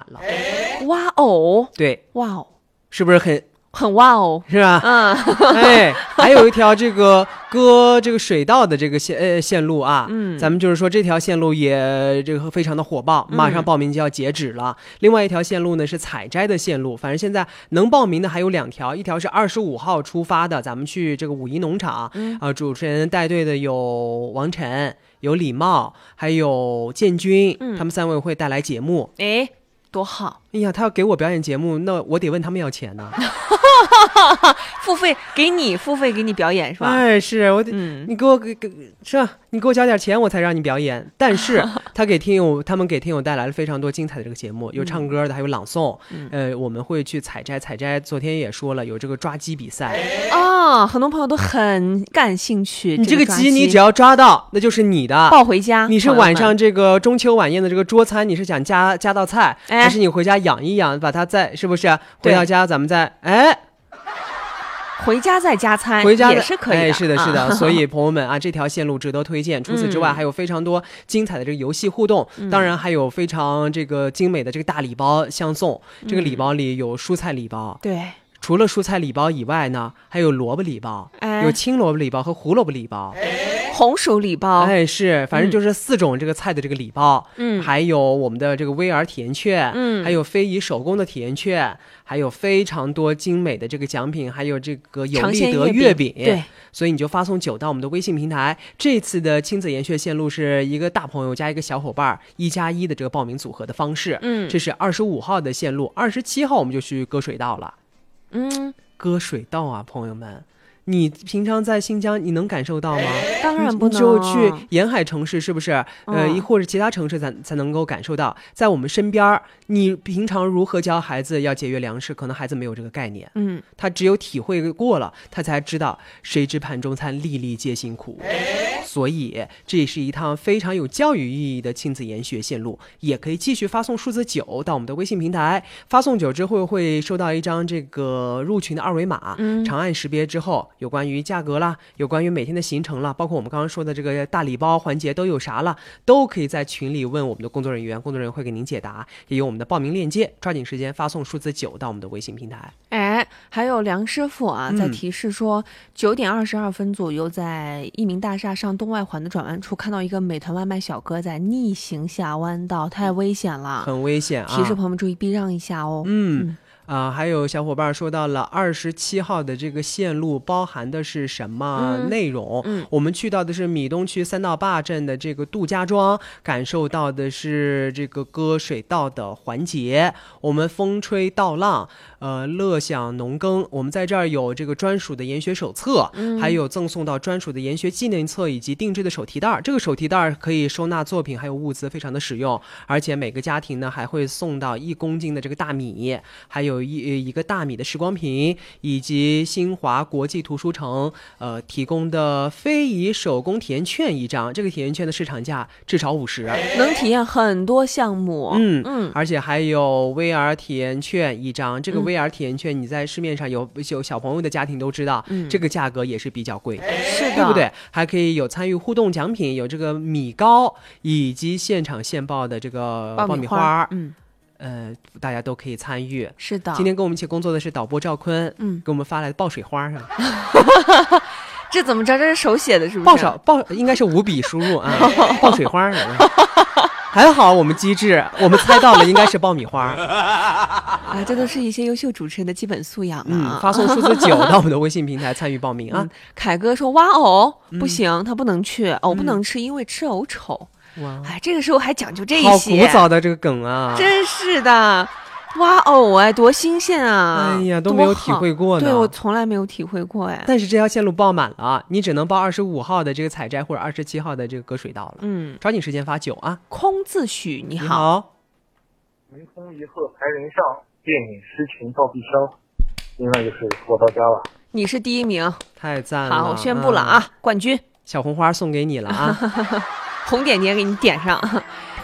了。 哇哦， 对， 哇哦， 是不是很哇哦， 是吧？哎，还有一条这个割这个水稻的这个线路啊，咱们就是说这条线路也这个非常的火爆，马上报名就要截止了。另外一条线路呢是采摘的线路，反正现在能报名的还有2条，一条是25号出发的，咱们去这个武夷农场，主持人带队的有王晨、有李茂，还有建军，他们3位会带来节目。 哎，多好！ 哎呀，他要给我表演节目，那我得问他们要钱呢。 付费给你表演是吧？ 哎，是我得，你给我是吧？你给我交点钱，我才让你表演。但是他们给听友带来了非常多精彩的这个节目，有唱歌的，还有朗诵。我们会去采摘。昨天也说了，有这个抓鸡比赛啊，很多朋友都很感兴趣。 你这个鸡，你只要抓到，那就是你的， 抱回家。 你是晚上这个中秋晚宴的这个桌餐，你是想加道菜，还是你回家养一养，把它再是不是回到家咱们再回家再加餐， 回家也是可以的。 哎，是的，是的。所以朋友们啊，这条线路值得推荐。除此之外，还有非常多精彩的这个游戏互动，当然还有非常这个精美的这个大礼包相送。这个礼包里有蔬菜礼包， 对。 除了蔬菜礼包以外呢，还有萝卜礼包，有青萝卜礼包和胡萝卜礼包， 红薯礼包， 哎，是，反正就是4种这个菜的这个礼包，还有我们的这个 VR 体验券，还有非遗手工的体验券，还有非常多精美的这个奖品，还有这个有利德月饼， 对， 所以你就发送9到我们的微信平台。这次的亲子研学线路是一个大朋友加一个小伙伴1+1的这个报名组合的方式，这是25号的线路，27号我们就去割水稻了。割水稻啊，朋友们，你平常在新疆你能感受到吗？ 当然不能， 只有去沿海城市是不是？或者其他城市才能够感受到。在我们身边，你平常如何教孩子要节约粮食，可能孩子没有这个概念。他只有体会过了，他才知道谁知盘中餐，粒粒皆辛苦。所以这是一趟非常有教育意义的亲子研学线路，也可以继续发送数字9到我们的微信平台。发送9之后会收到一张这个入群的2维码，长按识别之后，有关于价格啦，有关于每天的行程啦，包括我们刚刚说的这个大礼包环节都有啥了，都可以在群里问我们的工作人员，工作人员会给您解答，也有我们的报名链接，抓紧时间发送数字9到我们的微信平台。 哎，还有梁师傅啊，在提示说9点22分左右，在一鸣大厦上东外环的转弯处看到一个美团外卖小哥在逆行下弯道，太危险了， 很危险啊！ 提示朋友们注意避让一下哦。 还有小伙伴说到了27号的这个线路包含的是什么内容？我们去到的是米东区三道坝镇的这个杜家庄，感受到的是这个割水稻的环节。我们风吹稻浪，乐享农耕。我们在这儿有这个专属的研学手册，还有赠送到专属的研学纪念册以及定制的手提袋。这个手提袋可以收纳作品还有物资，非常的实用。而且每个家庭呢还会送到1公斤的这个大米，还有一个大米的时光瓶，以及新华国际图书城提供的非遗手工体验券1张，这个体验券的市场价至少50， 能体验很多项目。 而且还有 VR 体验券1张，这个 VR 体验券你在市面上有小朋友的家庭都知道，这个价格也是比较贵， 是的， 对不对？还可以有参与互动奖品，有这个米糕以及现场现爆的这个爆米花。大家都可以参与。 是的， 今天跟我们一起工作的是导播赵坤，给我们发来的爆水花上。 这怎么着？这是手写的，是不是？ 应该是5笔输入啊，爆水花。还好我们机智，我们猜到了，应该是爆米花。 这都是一些优秀主持人的基本素养啊！ 发送数字9到我们的微信平台参与报名啊。 凯哥说：“挖藕不行，他不能去，藕不能吃，因为吃藕丑。”这个时候还讲究这些， 好古早的这个梗啊！ 真是的，挖藕多新鲜啊！ 哎呀，都没有体会过呢。 对，我从来没有体会过哎。 但是这条线路报满了，你只能报25号的这个采摘或者27号的这个割水稻了。抓紧时间发9啊！ 空自许，你好。 民风一鹤排人上，电影诗情到碧霄。另外就是我到家了。 你是第1名， 太赞了！ 好，我宣布了啊，冠军小红花送给你了啊。 红点点给你点上。